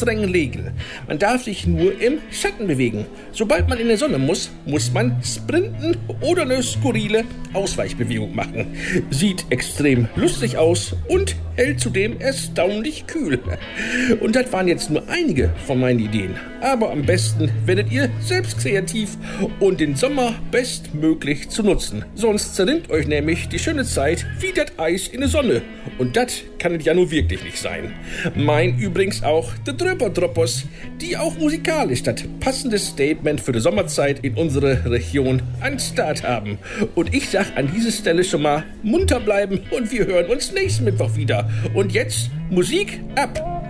strengen Regel. Man darf sich nur im Schatten bewegen. Sobald man in der Sonne muss man sprinten oder eine skurrile Ausweichbewegung machen. Sieht extrem lustig aus und hält zudem erstaunlich kühl. Und das waren jetzt nur einige von meinen Ideen. Aber am besten werdet ihr selbst kreativ und den Sommer bestmöglich zu nutzen. Sonst zerrinnt euch nämlich die schöne Zeit wie das Eis in der Sonne. Und das kann es ja nur wirklich nicht sein. Mein übrigens auch der Dröperdroppers, die auch musikalisch das passende Statement für die Sommerzeit in unserer Region an Start haben. Und ich sag an dieser Stelle schon mal munter bleiben und wir hören uns nächsten Mittwoch wieder. Und jetzt Musik ab!